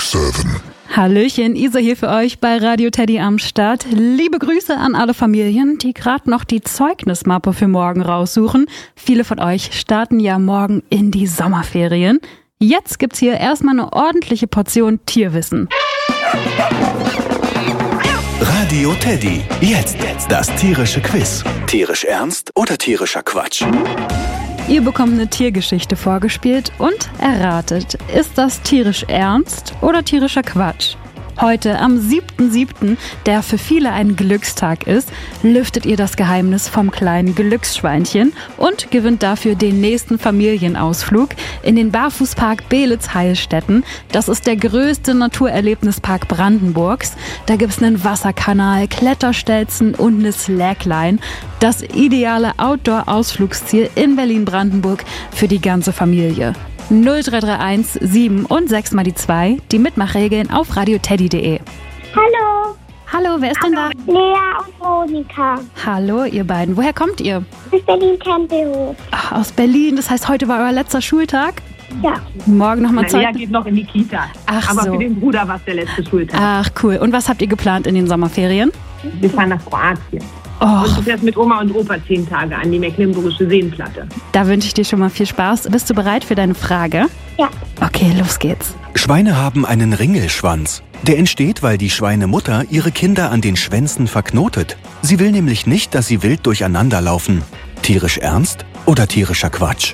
24/7. Hallöchen, Isa hier für euch bei Radio Teddy am Start. Liebe Grüße an alle Familien, die gerade noch die Zeugnismappe für morgen raussuchen. Viele von euch starten ja morgen in die Sommerferien. Jetzt gibt's hier erstmal eine ordentliche Portion Tierwissen. Radio Teddy. Jetzt das tierische Quiz. Tierisch ernst oder tierischer Quatsch? Ihr bekommt eine Tiergeschichte vorgespielt und erratet, ist das tierisch ernst oder tierischer Quatsch? Heute, am 7.7., der für viele ein Glückstag ist, lüftet ihr das Geheimnis vom kleinen Glücksschweinchen und gewinnt dafür den nächsten Familienausflug in den Barfußpark Beelitz-Heilstätten. Das ist der größte Naturerlebnispark Brandenburgs. Da gibt's einen Wasserkanal, Kletterstelzen und eine Slackline. Das ideale Outdoor-Ausflugsziel in Berlin-Brandenburg für die ganze Familie. 0331 7 und 6 mal die 2, die Mitmachregeln auf radioteddy.de. Hallo. Hallo, wer ist denn da? Lea und Monika. Hallo, ihr beiden. Woher kommt ihr? Aus Berlin-Tempelhof. Ach, aus Berlin. Das heißt, heute war euer letzter Schultag? Ja. Morgen nochmal Zeit? Lea geht noch in die Kita. Ach aber so. für den Bruder war es der letzte Schultag. Ach, cool. Und was habt ihr geplant in den Sommerferien? Wir fahren nach Kroatien. Och, Und du fährst mit Oma und Opa 10 Tage an die Mecklenburgische Seenplatte. da wünsche ich dir schon mal viel Spaß. Bist du bereit für deine Frage? Ja. Okay, los geht's. Schweine haben einen Ringelschwanz. Der entsteht, weil die Schweinemutter ihre Kinder an den Schwänzen verknotet. Sie will nämlich nicht, dass sie wild durcheinander laufen. Tierisch ernst oder tierischer Quatsch?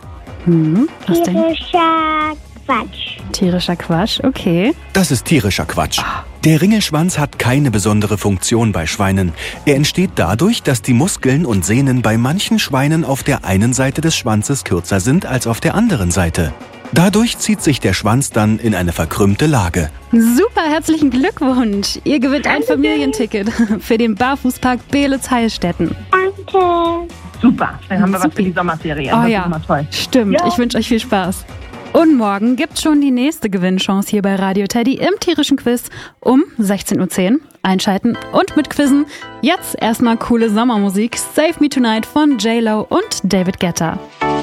Was denn? Tierischer Quatsch. Tierischer Quatsch, okay. Das ist tierischer Quatsch. Der Ringelschwanz hat keine besondere Funktion bei Schweinen. Er entsteht dadurch, dass die Muskeln und Sehnen bei manchen Schweinen auf der einen Seite des Schwanzes kürzer sind als auf der anderen Seite. Dadurch zieht sich der Schwanz dann in eine verkrümmte Lage. Super, herzlichen Glückwunsch. Ihr gewinnt ein Familienticket für den Barfußpark Beelitz-Heilstätten. Danke. Super, dann haben wir was für die Sommerferien. Oh Das ja, ist immer toll. stimmt. Ja. Ich wünsche euch viel Spaß. Und morgen gibt's schon die nächste Gewinnchance hier bei Radio Teddy im tierischen Quiz um 16:10 Uhr. Einschalten und mitquizzen. Jetzt erstmal coole Sommermusik. Save Me Tonight von J-Lo und David Guetta.